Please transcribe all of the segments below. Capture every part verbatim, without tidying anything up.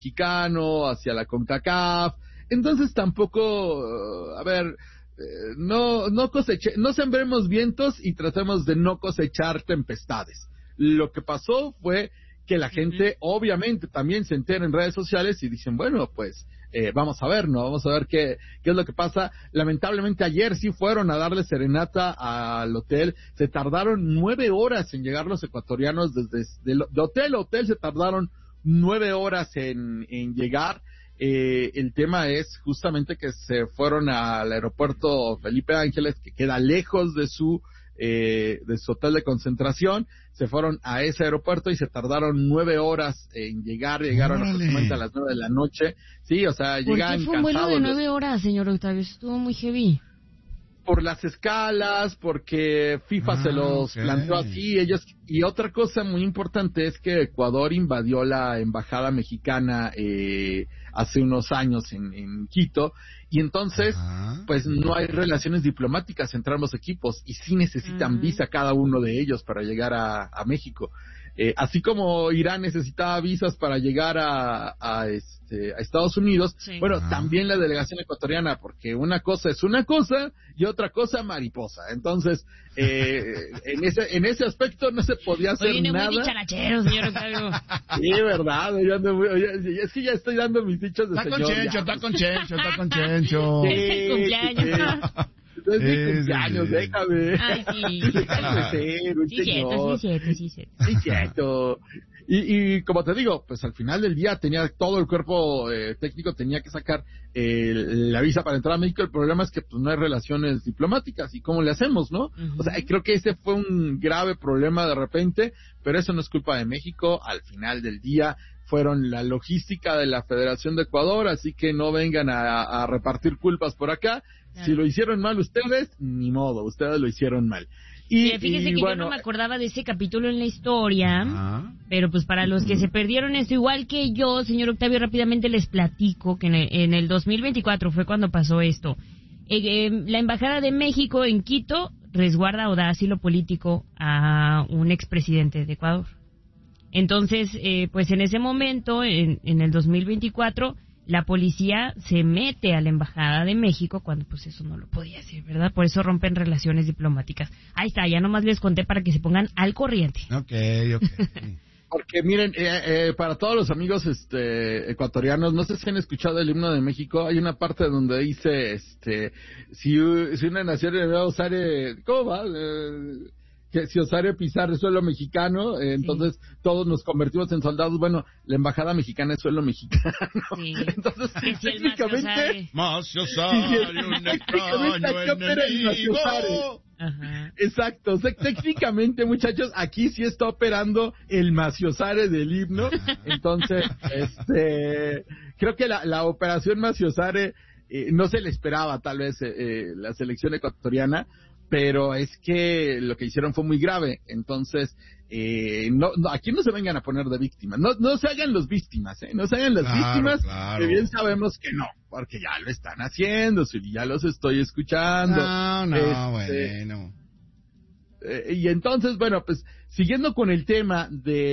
mexicano, hacia la CONCACAF. Entonces tampoco, a ver, eh, no no coseche, no sembremos vientos y tratemos de no cosechar tempestades. Lo que pasó fue que la gente uh-huh. obviamente también se entera en redes sociales y dicen, bueno, pues eh, vamos a ver, ¿no? Vamos a ver qué, qué es lo que pasa. Lamentablemente ayer sí fueron a darle serenata al hotel, se tardaron nueve horas en llegar los ecuatorianos desde de, de hotel a hotel, se tardaron nueve horas en, en llegar. Eh, el tema es justamente que se fueron al aeropuerto Felipe Ángeles, que queda lejos de su eh, de su hotel de concentración. Se fueron a ese aeropuerto y se tardaron nueve horas en llegar, llegaron ¡Órale! Aproximadamente a las nueve de la noche. Sí, o sea, llegan cansados. ¿Por qué fue un vuelo de nueve horas, señor Octavio? Estuvo muy heavy. Por las escalas, porque FIFA ah, se los okay. planteó así, ellos, y otra cosa muy importante es que Ecuador invadió la embajada mexicana eh, hace unos años en, en Quito, y entonces, Ajá. pues no hay relaciones diplomáticas entre ambos equipos, y sí necesitan uh-huh. visa cada uno de ellos para llegar a, a México. Eh, así como Irán necesitaba visas para llegar a, a este a Estados Unidos, sí. bueno, ah. también la delegación ecuatoriana, porque una cosa es una cosa y otra cosa mariposa. Entonces, eh, en ese en ese aspecto no se podía hacer oye, nada. Muy dicharachero, señor Octavio. Sí, verdad. Yo ando muy, oye, es que ya estoy dando mis dichos de está señor. Con Chencho, está con Chencho, está con Chencho. Es el cumpleaños. No es mi cumpleaños, déjame. Ay, sí. Déjame ser un sí, señor. Cierto, sí, cierto, sí, cierto. Sí, cierto. Y, y como te digo, pues al final del día tenía todo el cuerpo eh, técnico, tenía que sacar eh, la visa para entrar a México. El problema es que pues no hay relaciones diplomáticas. ¿Y cómo le hacemos, no? Uh-huh. O sea, creo que ese fue un grave problema de repente, pero eso no es culpa de México. Al final del día fueron la logística de la Federación de Ecuador, así que no vengan a, a repartir culpas por acá. Claro. Si lo hicieron mal ustedes, ni modo, ustedes lo hicieron mal. Y, fíjese y, que bueno, yo no me acordaba de ese capítulo en la historia, uh-huh. pero pues para los que se perdieron esto, igual que yo, señor Octavio, rápidamente les platico que en el, en el dos mil veinticuatro fue cuando pasó esto. Eh, eh, la Embajada de México en Quito resguarda o da asilo político a un expresidente de Ecuador. Entonces, eh, pues en ese momento, en, en el dos mil veinticuatro, la policía se mete a la Embajada de México cuando pues eso no lo podía hacer, ¿verdad? Por eso rompen relaciones diplomáticas. Ahí está, ya nomás les conté para que se pongan al corriente. Ok, ok. Porque miren, eh, eh, para todos los amigos este ecuatorianos, no sé si han escuchado el himno de México, hay una parte donde dice, este, si, si una nación debe usar, eh, ¿cómo va? Eh, que si osare pisar el suelo mexicano, eh, entonces sí. todos nos convertimos en soldados. Bueno, la embajada mexicana es suelo mexicano. Sí. Entonces, sí, técnicamente... Macio Osare, un extraño enemigo. Ajá. Exacto, o sea, técnicamente, muchachos, aquí sí está operando el Maciosare del himno. Entonces, este, creo que la, la operación Maciosare eh, no se le esperaba, tal vez, eh, eh, la selección ecuatoriana, pero es que lo que hicieron fue muy grave. Entonces, eh, no, no, aquí no se vengan a poner de víctimas, no, no se hagan los víctimas, ¿eh? No se hagan las claro, víctimas, claro. que bien sabemos que no, porque ya lo están haciendo, si ya los estoy escuchando. No, no, este, bueno. Eh, y entonces, bueno, pues, siguiendo con el tema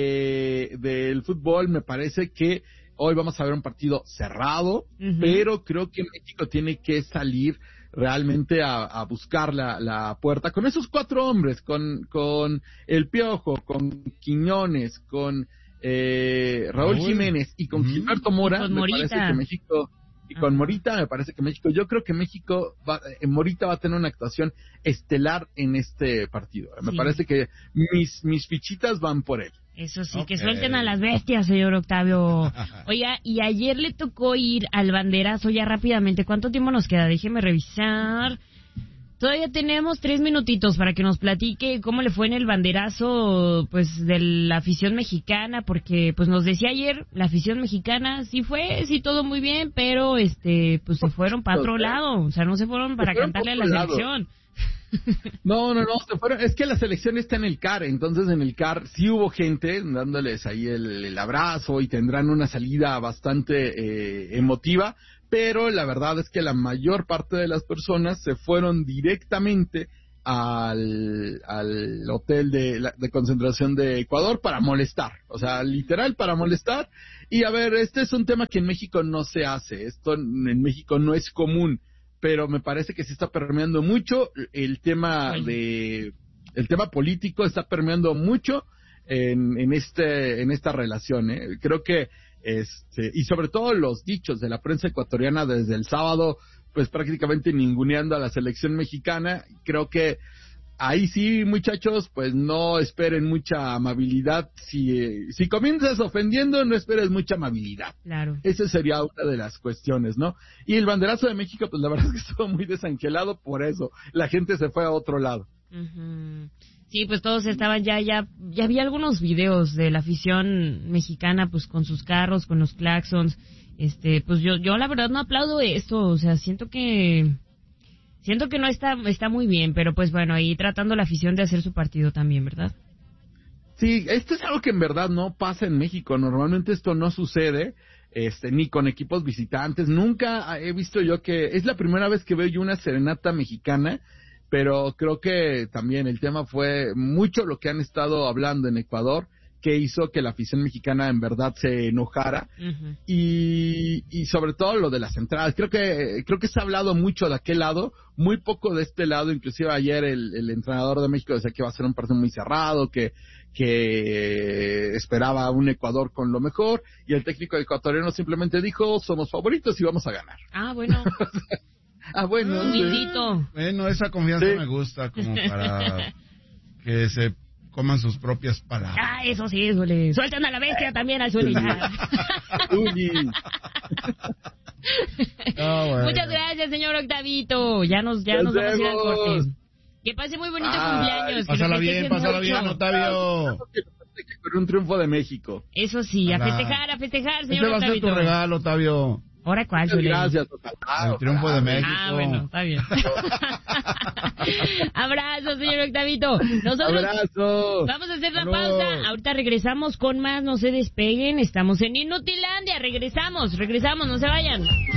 de del fútbol, me parece que hoy vamos a ver un partido cerrado, uh-huh. pero creo que México tiene que salir realmente a, a buscar la, la puerta con esos cuatro hombres, con, con El Piojo, con Quiñones, con eh, Raúl Raúl Jiménez y con uh-huh. Gilberto Mora. Con me Morita. parece que México y con uh-huh. Morita me parece que México, yo creo que México va, eh, Morita va a tener una actuación estelar en este partido. Me sí. parece que mis mis fichitas van por él. Eso sí, okay. Que suelten a las bestias, señor Octavio. Oiga, y ayer le tocó ir al banderazo ya rápidamente. ¿Cuánto tiempo nos queda? Déjeme revisar. Todavía tenemos tres minutitos para que nos platique cómo le fue en el banderazo, pues, de la afición mexicana, porque, pues, nos decía ayer, la afición mexicana sí fue, sí todo muy bien, pero, este, pues, se fueron para otro lado. O sea, no se fueron para cantarle a la selección. No, no, no, se fueron. Es que la selección está en el C A R, entonces en el C A R sí hubo gente dándoles ahí el, el abrazo y tendrán una salida bastante eh, emotiva, pero la verdad es que la mayor parte de las personas se fueron directamente al, al hotel de, de concentración de Ecuador para molestar, o sea, literal para molestar. Y a ver, este es un tema que en México no se hace, esto en México no es común, pero me parece que se está permeando mucho el tema de, el tema político está permeando mucho en, en este, en esta relación, ¿eh? Creo que este, y sobre todo los dichos de la prensa ecuatoriana desde el sábado, pues prácticamente ninguneando a la selección mexicana. Creo que ahí sí, muchachos, pues no esperen mucha amabilidad. Si, si comienzas ofendiendo, no esperes mucha amabilidad. Claro. Esa sería una de las cuestiones, ¿no? Y el banderazo de México, pues la verdad es que estuvo muy desangelado por eso. La gente se fue a otro lado. Uh-huh. Sí, pues todos estaban ya, ya, ya había algunos videos de la afición mexicana, pues con sus carros, con los claxons. Este, pues yo, yo la verdad no aplaudo esto, o sea, siento que, siento que no está, está muy bien, pero pues bueno, ahí tratando la afición de hacer su partido también, ¿verdad? Sí, esto es algo que en verdad no pasa en México, normalmente esto no sucede, este, ni con equipos visitantes, nunca he visto yo que, es la primera vez que veo yo una serenata mexicana, pero creo que también el tema fue mucho lo que han estado hablando en Ecuador, que hizo que la afición mexicana en verdad se enojara. Uh-huh. y, y sobre todo lo de las entradas. Creo que creo que se ha hablado mucho de aquel lado, muy poco de este lado. Inclusive ayer el, el entrenador de México decía que iba a ser un partido muy cerrado, que que esperaba un Ecuador con lo mejor, y el técnico ecuatoriano simplemente dijo, somos favoritos y vamos a ganar. Ah, bueno. ah, bueno. Un sí. Bueno, esa confianza sí. Me gusta, como para que se coman sus propias palabras. Ah, eso sí, Zuli. Sueltan a la bestia también al Zuli. Oh, bueno. Muchas gracias, señor Octavito. Ya nos, ya nos, nos vamos a ir al corte. Que pase muy bonito ah, cumpleaños. Pásala bien, pásala bien, Octavio. Con un triunfo de México. Eso sí, a festejar, a festejar, señor Octavito. Ese va a ser tu regalo, Octavio. ¿Ahora cuál, Zuli? Gracias, el triunfo de México. Ah, bueno, está bien. Abrazo, señor Octavito. Nosotros Abrazo. Vamos a hacer la pausa. Ahorita regresamos con más. No se despeguen. Estamos en Inutilandia. Regresamos, regresamos. No se vayan.